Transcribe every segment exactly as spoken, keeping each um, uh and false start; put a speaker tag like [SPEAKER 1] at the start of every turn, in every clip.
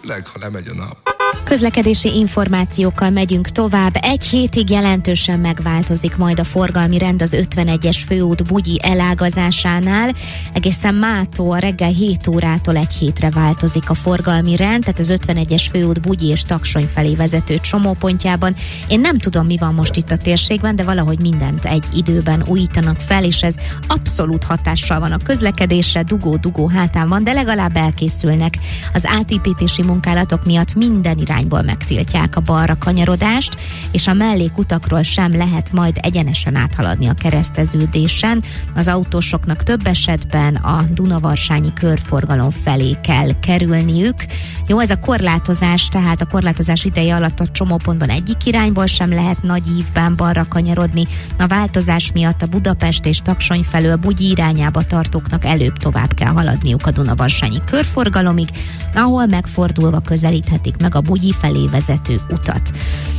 [SPEAKER 1] főleg, ha lemegy a nap.
[SPEAKER 2] Közlekedési információkkal megyünk tovább. Egy hétig jelentősen megváltozik majd a forgalmi rend az ötvenegyes főút Bugyi elágazásánál. Egészen mától reggel hét órától egy hétre változik a forgalmi rend, tehát az ötvenegyes főút Bugyi és Taksony felé vezető csomópontjában. Én nem tudom, mi van most itt a térségben, de valahogy mindent egy időben újítanak fel, és ez abszolút hatással van a közlekedésre, dugó-dugó hátán van, de legalább elkészülnek. Az átépítési munkálatok miatt minden irányból megtiltják a balra kanyarodást, és a mellékutakról sem lehet majd egyenesen áthaladni a kereszteződésen. Az autósoknak több esetben a Dunavarsanyi körforgalom felé kell kerülniük. Jó, ez a korlátozás, tehát a korlátozás ideje alatt a csomópontban egyik irányból sem lehet nagy ívben balra kanyarodni. A változás miatt a Budapest és Taksony felől Bugyi irányába tartóknak előbb tovább kell haladniuk a Dunavarsanyi körforgalomig, ahol megfordulva közelíthetik meg a Bugyi felé vezető utat.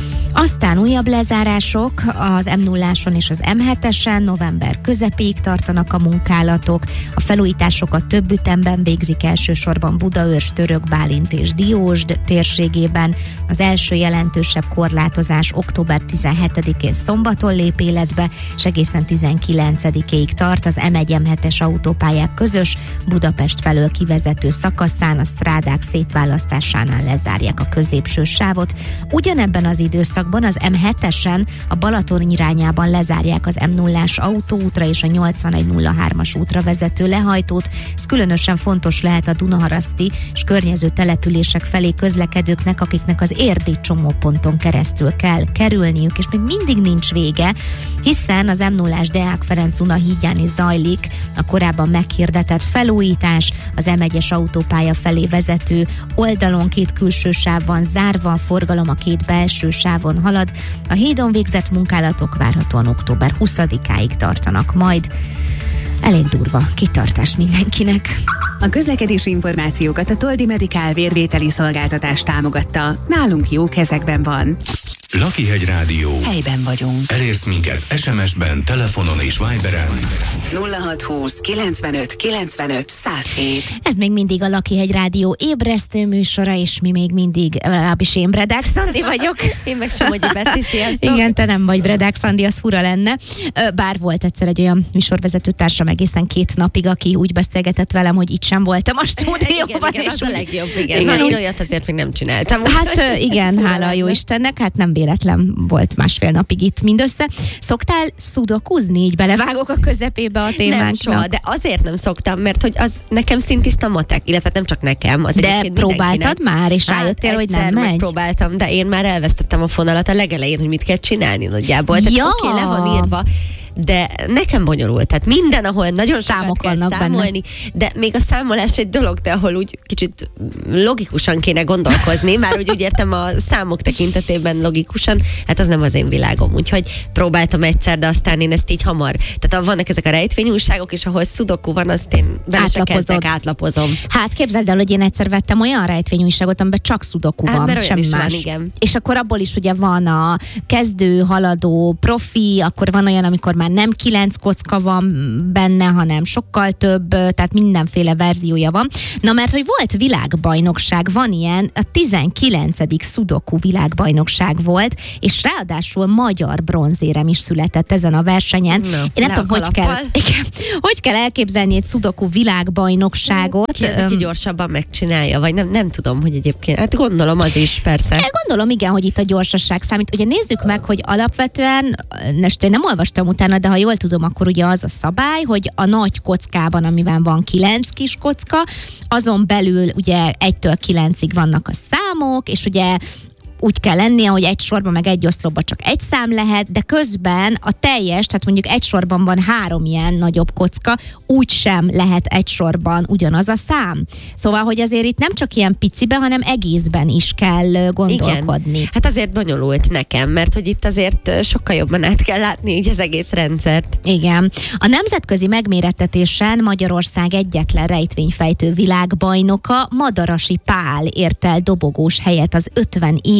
[SPEAKER 2] Aztán újabb lezárások az em nulláson és az em hetesen, november közepéig tartanak a munkálatok. A felújításokat több ütemben végzik, elsősorban Budaörs, Török Bálint és Diósd térségében. Az első jelentősebb korlátozás október tizenhetedikén szombaton lép életbe, és egészen tizenkilencedikéig tart az em egy em hetes autópályák közös Budapest felől kivezető szakaszán, a sztrádák szétválasztásánál lezárják a középső sávot. Ugyanebben az időszakban az em hetesen a Balaton irányában lezárják az em nullás autóútra és a nyolcvanegy nulla hármas útra vezető lehajtót. Ez különösen fontos lehet a Dunaharaszti és környező települések felé közlekedőknek, akiknek az érdi csomóponton keresztül kell kerülniük, és még mindig nincs vége, hiszen az em nullás Deák Ferenc Duna hídján is zajlik a korábban meghirdetett felújítás, az em egyes autópálya felé vezető oldalon két külső sáv van zárva, a forgalom a két belső sávon halad. A hídon végzett munkálatok várhatóan október huszadikáig tartanak majd. Elég durva kitartás mindenkinek.
[SPEAKER 3] A közlekedési információkat a Toldi Medical vérvételi szolgáltatás támogatta. Nálunk jó kezekben van.
[SPEAKER 4] Lakihegy Rádió.
[SPEAKER 3] Helyben vagyunk.
[SPEAKER 4] Elérsz minket es em es-ben, telefonon és Viberen.
[SPEAKER 3] nulla hatszázhúsz kilencvenöt kilencvenöt száz hét.
[SPEAKER 2] Ez még mindig a Lakihegy Rádió ébresztő műsora, és mi még mindig, legalábbis én Bredák Szandi vagyok.
[SPEAKER 5] Én meg Somogyi Betty, sziasztok.
[SPEAKER 2] Igen, te nem vagy Bredák Szandi, az fura lenne. Bár volt egyszer egy olyan műsorvezető társam egészen két napig, aki úgy beszélgetett velem, hogy itt sem voltam a stúdióban.
[SPEAKER 5] Igen, igen, az
[SPEAKER 2] úgy...
[SPEAKER 5] a legjobb, igen.
[SPEAKER 2] igen.
[SPEAKER 5] Na, én olyat azért még nem csináltam.
[SPEAKER 2] Hát igen, hála a jó Istennek, hát nem véletlen volt másfél napig itt mindössze. Szoktál szudokuzni? Így belevágok a közepébe a témánknak.
[SPEAKER 5] Nem soha, de azért nem szoktam, mert hogy az nekem szintiszta matek, illetve nem csak nekem. Az
[SPEAKER 2] de próbáltad
[SPEAKER 5] mindenkinek.
[SPEAKER 2] már, és
[SPEAKER 5] Hát
[SPEAKER 2] rájöttél, hogy nem megy?
[SPEAKER 5] Próbáltam, de én már elvesztettem a fonalat a legelején, hogy mit kell csinálni nagyjából. Tehát
[SPEAKER 2] Ja.
[SPEAKER 5] oké, okay, le van írva, de nekem bonyolult. Tehát minden, ahol nagyon
[SPEAKER 2] Számok
[SPEAKER 5] sokat kell
[SPEAKER 2] vannak
[SPEAKER 5] számolni, benne. De még a számolás egy dolog, de ahol úgy kicsit logikusan kéne gondolkozni, már úgy, úgy értem a számok tekintetében logikusan, hát az nem az én világom. Úgyhogy próbáltam egyszer, de aztán én ezt így hamar. Tehát vannak ezek a rejtvényújságok, és ahol szudoku van, azt én bele se kezdek, átlapozom.
[SPEAKER 2] Hát képzeld el, hogy én egyszer vettem olyan rejtvényújságot, amiben csak szudoku
[SPEAKER 5] Hát,
[SPEAKER 2] van,
[SPEAKER 5] mert
[SPEAKER 2] sem
[SPEAKER 5] olyan is
[SPEAKER 2] más.
[SPEAKER 5] van, igen.
[SPEAKER 2] És akkor abból is ugye van a kezdő, haladó, profi, akkor van olyan, amikor már nem kilenc kocka van benne, hanem sokkal több, tehát mindenféle verziója van. Na mert, hogy volt világbajnokság, van ilyen, a tizenkilencedik szudoku világbajnokság volt, és ráadásul magyar bronzérem is született ezen a versenyen.
[SPEAKER 5] No,
[SPEAKER 2] Én nem tudom, hogy kell, igen, hogy kell elképzelni egy szudoku világbajnokságot.
[SPEAKER 5] Ki az, aki gyorsabban megcsinálja, vagy nem, nem tudom, hogy egyébként, hát gondolom az is, persze.
[SPEAKER 2] Én gondolom, igen, hogy itt a gyorsaság számít. Ugye nézzük meg, hogy alapvetően, most én nem olvastam utána, de ha jól tudom, akkor ugye az a szabály, hogy a nagy kockában, amiben van kilenc kis kocka, azon belül ugye egytől kilencig vannak a számok, és ugye úgy kell lennie, hogy egy sorban meg egy oszlopban csak egy szám lehet, de közben a teljes, tehát mondjuk egy sorban van három ilyen nagyobb kocka, úgy sem lehet egy sorban ugyanaz a szám. Szóval, hogy azért itt nem csak ilyen piciben, hanem egészben is kell gondolkodni.
[SPEAKER 5] Igen. Hát azért bonyolult nekem, mert hogy itt azért sokkal jobban át kell látni így az egész rendszert.
[SPEAKER 2] Igen. A nemzetközi megmérettetésen Magyarország egyetlen rejtvényfejtő világbajnoka, Madarasi Pál ért el dobogós helyet az ötven éves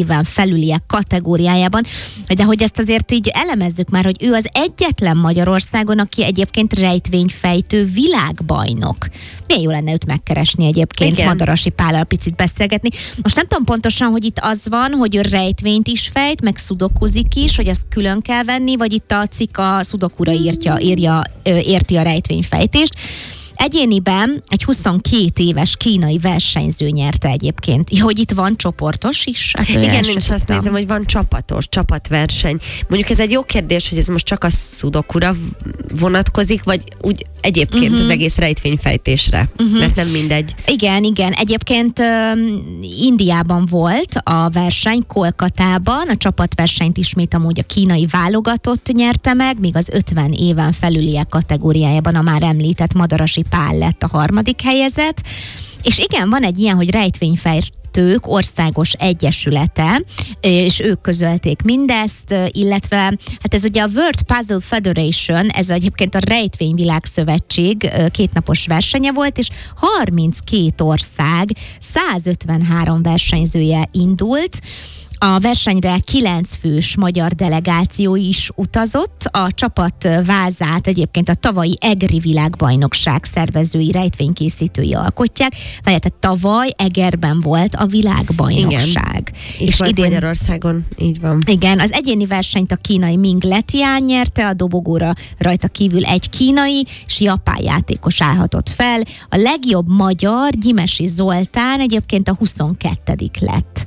[SPEAKER 2] éven felüliek kategóriájában, de hogy ezt azért így elemezzük már, hogy ő az egyetlen Magyarországon, aki egyébként rejtvényfejtő világbajnok. Milyen jó lenne őt megkeresni egyébként,
[SPEAKER 5] Igen.
[SPEAKER 2] Madarasi Pállal picit beszélgetni. Most nem tudom pontosan, hogy itt az van, hogy ő rejtvényt is fejt, meg szudokuzik is, hogy azt külön kell venni, vagy itt a cikk a szudokura írja, írja, érti a rejtvényfejtést. Egyéniben egy huszonkét éves kínai versenyző nyerte egyébként. Hogy itt van csoportos is? Hát
[SPEAKER 5] igen, én is azt nézem, hogy van csapatos, csapatverseny. Mondjuk ez egy jó kérdés, hogy ez most csak a szudokura vonatkozik, vagy úgy egyébként uh-huh. az egész rejtvényfejtésre, uh-huh. mert nem mindegy.
[SPEAKER 2] Igen, igen. Egyébként um, Indiában volt a verseny, Kolkatában, a csapatversenyt ismét amúgy a kínai válogatott nyerte meg, míg az ötven éven felüliek kategóriájában a már említett Madarasi Pál lett a harmadik helyezett. És igen, van egy ilyen, hogy rejtvényfejtők országos egyesülete, és ők közölték mindezt, illetve hát ez ugye a World Puzzle Federation, ez egyébként a Rejtvényvilágszövetség kétnapos versenye volt, és harminckét ország, százötvenhárom versenyzője indult. A versenyre kilenc fős magyar delegáció is utazott. A csapat vázát egyébként a tavalyi egri világbajnokság szervezői, rejtvénykészítői alkotják. Tehát tavaly Egerben volt a világbajnokság.
[SPEAKER 5] Igen. És idén Magyarországon, így van.
[SPEAKER 2] Igen, az egyéni versenyt a kínai Ming Letian nyerte, a dobogóra rajta kívül egy kínai és japán játékos állhatott fel. A legjobb magyar, Gyimesi Zoltán egyébként a huszonkettedik lett.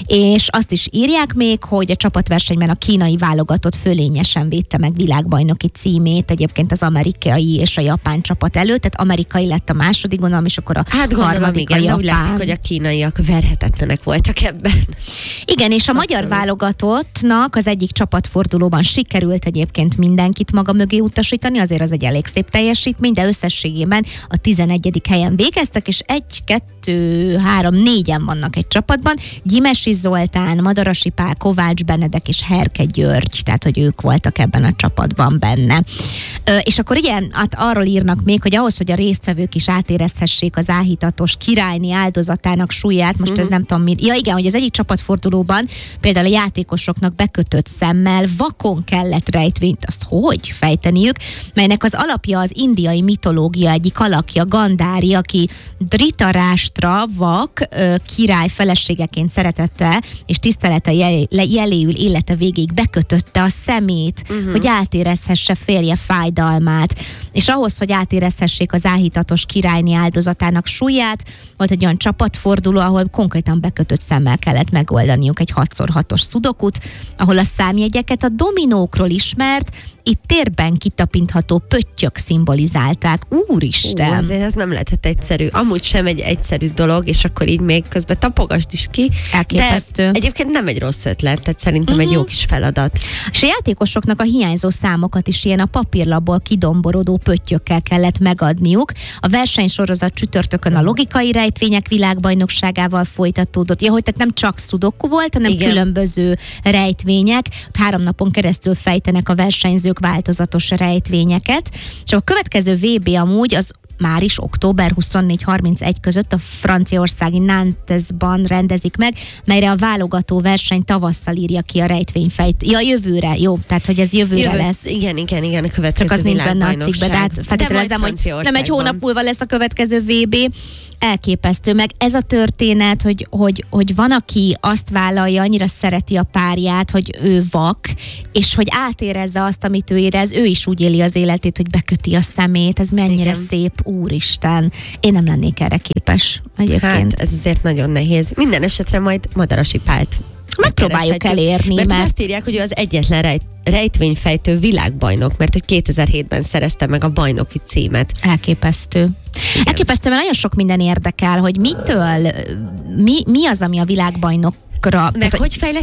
[SPEAKER 2] És azt is írják még, hogy a csapatversenyben a kínai válogatott fölényesen védte meg világbajnoki címét egyébként az amerikai és a japán csapat előtt, tehát amerikai lett a második, gondolom, és akkor a
[SPEAKER 5] hát
[SPEAKER 2] harmadik
[SPEAKER 5] igen,
[SPEAKER 2] a japán.
[SPEAKER 5] Úgy látszik, hogy a kínaiak verhetetlenek voltak ebben.
[SPEAKER 2] Igen, és a magyar válogatottnak az egyik csapatfordulóban sikerült egyébként mindenkit maga mögé utasítani, azért az egy elég szép teljesítmény, de összességében a tizenegyedik helyen végeztek, és egy, kettő, három, négyen vannak egy csapatban. Gyimesi Zoltán, Madarasi Pál, Kovács Benedek és Herke György, tehát hogy ők voltak ebben a csapatban benne. Ö, és akkor igen, hát arról írnak még, hogy ahhoz, hogy a résztvevők is átérezhessék az áhítatos királyné áldozatának súlyát, most uh-huh. ez nem tudom mi. Ja igen, hogy az egyik csapatfordulóban például a játékosoknak bekötött szemmel vakon kellett rejtvényt, azt hogy fejteniük, melynek az alapja az indiai mitológia egyik alakja, Gandári, aki Dhritarashtra vak ö, király feleségeként szeretette, és tisztelete jeléül élete végéig bekötötte a szemét, uh-huh. hogy átérezhesse férje fájdalmát, és ahhoz, hogy átérezhessék az áhítatos királyné áldozatának súlyát, volt egy olyan csapatforduló, ahol konkrétan bekötött szemmel kellett megoldaniuk egy hat szor hatos szudokut, ahol a számjegyeket a dominókról ismert, itt térben kitapintható pöttyök szimbolizálták. Úristen!
[SPEAKER 5] Ú, azért ez nem lehetett egyszerű. Amúgy sem egy egyszerű dolog, és akkor így még közben tapogasd is ki.
[SPEAKER 2] Elképesztő.
[SPEAKER 5] De egyébként nem egy rossz ötlet, tehát szerintem uh-huh. egy jó kis feladat.
[SPEAKER 2] És a játékosoknak a hiányzó számokat is ilyen a papírlapból kidomborodó pöttyökkel kellett megadniuk. A versenysorozat csütörtökön a logikai rejtvények világbajnokságával folytatódott. Ja, hogy tehát nem csak szudoku volt, hanem igen. különböző rejtvények. Három napon keresztül fejtenek a versenyzők változatos rejtvényeket. Csak a következő vé bé amúgy az már is október huszonnégy harmincegy között a franciaországi Nantesban rendezik meg, melyre a válogató verseny tavasszal írja ki a rejtvényfejt. Ja, jövőre, jó, tehát hogy ez jövőre
[SPEAKER 5] Jövő,
[SPEAKER 2] lesz.
[SPEAKER 5] Igen, igen, igen, a következő
[SPEAKER 2] csak az nincs benne a cikkben, de hát feltételezem, hogy nem egy hónap múlva lesz a következő vé bé. Elképesztő, meg ez a történet, hogy, hogy, hogy van, aki azt vállalja, annyira szereti a párját, hogy ő vak, és hogy átérezze azt, amit ő érez, ő is úgy éli az életét, hogy beköti a szemét, ez mennyire igen. szép, úristen. Én nem lennék erre képes egyébként.
[SPEAKER 5] Hát ez azért nagyon nehéz. Minden esetre majd Madarasi Pált
[SPEAKER 2] megpróbáljuk elérni,
[SPEAKER 5] mert,
[SPEAKER 2] mert
[SPEAKER 5] azt írják, hogy ő az egyetlen rejt, rejtvényfejtő világbajnok, mert hogy kétezer-hétben szerezte meg a bajnoki címet.
[SPEAKER 2] Elképesztő. Igen. Elképesztő, mert nagyon sok minden érdekel, hogy mitől, mi, mi az, ami a világbajnok
[SPEAKER 5] Meg tehát, hogy fejleszti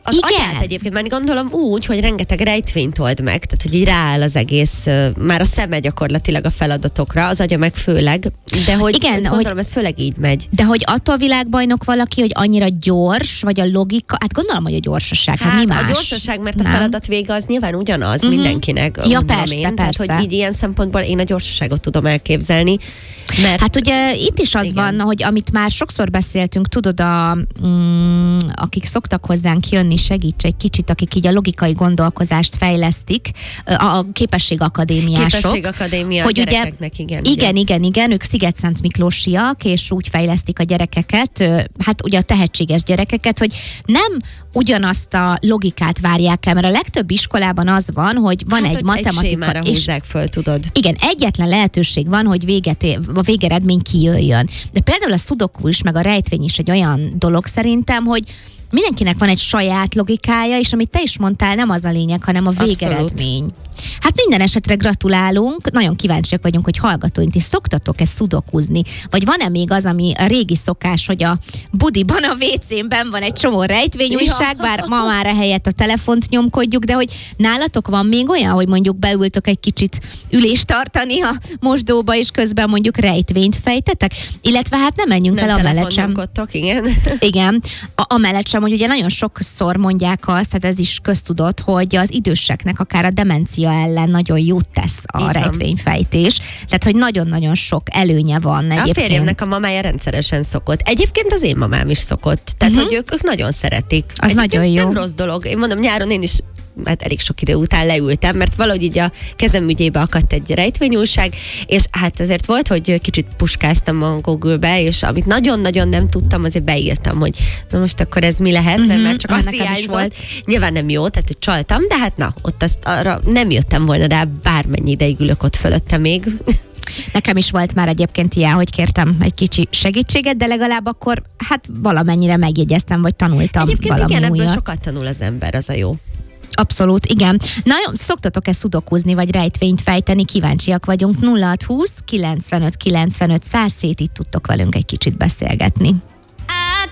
[SPEAKER 5] Az
[SPEAKER 2] Igen.
[SPEAKER 5] agyát egyébként, mert gondolom úgy, hogy rengeteg rejtvényt old meg, tehát hogy így rááll az egész, már a szeme gyakorlatilag a feladatokra, az agya meg főleg, de hogy,
[SPEAKER 2] Igen,
[SPEAKER 5] hogy gondolom
[SPEAKER 2] hogy-
[SPEAKER 5] ez főleg így megy.
[SPEAKER 2] De hogy attól világbajnok valaki, hogy annyira gyors, vagy a logika, hát gondolom, hogy a gyorsaság, hát, mi más?
[SPEAKER 5] a gyorsaság, mert a
[SPEAKER 2] Nem?
[SPEAKER 5] feladat vége az nyilván ugyanaz
[SPEAKER 2] Mhm.
[SPEAKER 5] mindenkinek.
[SPEAKER 2] Ja,
[SPEAKER 5] gondolom
[SPEAKER 2] persze,
[SPEAKER 5] én. Tehát,
[SPEAKER 2] persze.
[SPEAKER 5] hogy így ilyen szempontból én a gyorsaságot tudom elképzelni, mert
[SPEAKER 2] Hát ugye itt is az
[SPEAKER 5] Igen.
[SPEAKER 2] van, hogy amit már sokszor beszéltünk, tudod, a, mm, akik szoktak hozzánk jönni, segíts egy kicsit, akik így a logikai gondolkozást fejlesztik, a, a képességakadémiások.
[SPEAKER 5] Képességakadémia
[SPEAKER 2] hogy
[SPEAKER 5] a
[SPEAKER 2] ugye-
[SPEAKER 5] gyerekeknek, igen.
[SPEAKER 2] Igen, igen, igen, ők Sziget-Szent Miklósiak, és úgy fejlesztik a gyerekeket, ö, hát ugye a tehetséges gyerekeket, hogy nem ugyanazt a logikát várják el, mert a legtöbb iskolában az van, hogy van
[SPEAKER 5] hát,
[SPEAKER 2] egy
[SPEAKER 5] hogy
[SPEAKER 2] matematika,
[SPEAKER 5] egy sémára
[SPEAKER 2] és
[SPEAKER 5] húzzák föl, tudod.
[SPEAKER 2] igen, egyetlen lehetőség van, hogy véget, ér- a végeredmény kijöjjön. De például a szudoku is, meg a rejtvény is egy olyan dolog szerintem, hogy mindenkinek van egy saját logikája, és amit te is mondtál, nem az a lényeg, hanem a végeredmény. Hát minden esetre gratulálunk, nagyon kíváncsiak vagyunk, hogy hallgatóink, ti szoktatok-e szudokuzni? Vagy van-e még az, ami a régi szokás, hogy a budiban, a vécében van egy csomó rejtvényújság, bár ma már ehelyett a telefont nyomkodjuk, de hogy nálatok van még olyan, hogy mondjuk beültök egy kicsit ülést tartani a mosdóba, és közben mondjuk rejtvényt fejtetek? Illetve hát nem menjünk
[SPEAKER 5] Nem
[SPEAKER 2] el amellett sem.
[SPEAKER 5] telefonnyomkodtok, igen.
[SPEAKER 2] Igen, a, amellett sem, hogy ugye nagyon sokszor mondják azt, tehát ez is köztudott, hogy az időseknek akár a demencia ellen nagyon jót tesz a
[SPEAKER 5] Így van.
[SPEAKER 2] rejtvényfejtés. Tehát, hogy nagyon-nagyon sok előnye van
[SPEAKER 5] A
[SPEAKER 2] egyébként.
[SPEAKER 5] férjemnek a mamája rendszeresen szokott. Egyébként az én mamám is szokott. Tehát,
[SPEAKER 2] Mhm.
[SPEAKER 5] hogy ők, ők nagyon szeretik.
[SPEAKER 2] Az
[SPEAKER 5] Egyébként
[SPEAKER 2] nagyon jó.
[SPEAKER 5] Nem rossz dolog. Én mondom, nyáron én is hát elég sok idő után leültem, mert valahogy így a kezem ügyébe akadt egy rejtvényújság, és hát ezért volt, hogy kicsit puskáztam a Google-be, és amit nagyon-nagyon nem tudtam, azért beírtam, hogy na most akkor ez mi lehet,
[SPEAKER 2] Mhm,
[SPEAKER 5] mert, mert csak
[SPEAKER 2] az
[SPEAKER 5] azt
[SPEAKER 2] nekem is
[SPEAKER 5] hiányzott.
[SPEAKER 2] volt.
[SPEAKER 5] Nyilván nem jó, tehát hogy csaltam, de hát na, ott azt arra nem jöttem volna rá, bármennyi ideig ülök ott fölötte még.
[SPEAKER 2] Nekem is volt már egyébként ilyen, hogy kértem egy kicsi segítséget, de legalább akkor hát valamennyire megjegyeztem, vagy tanultam
[SPEAKER 5] Egyébként
[SPEAKER 2] valami
[SPEAKER 5] igen, ebből
[SPEAKER 2] újat.
[SPEAKER 5] sokat tanul az ember, az a jó.
[SPEAKER 2] Abszolút, igen. Na jó, szoktatok-e szudokuzni, vagy rejtvényt fejteni? Kíváncsiak vagyunk. nulla hat húsz kilencvenöt kilencvenöt száz, szét itt tudtok velünk egy kicsit beszélgetni.